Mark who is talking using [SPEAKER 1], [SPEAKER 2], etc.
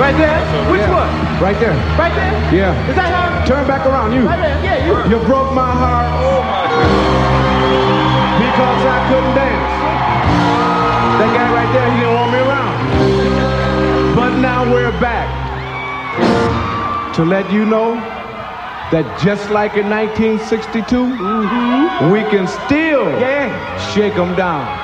[SPEAKER 1] Right there? Which
[SPEAKER 2] Yeah.
[SPEAKER 1] one?
[SPEAKER 2] Right there.
[SPEAKER 1] Right there?
[SPEAKER 2] Yeah.
[SPEAKER 1] Is that her?
[SPEAKER 2] Turn back around, you.
[SPEAKER 1] Right there. Yeah, you.
[SPEAKER 2] You broke my heart. Oh my God. Because I couldn't dance. That guy right there, he didn't want me around. But now we're back to let you know that just like in 1962, we can still shake them down.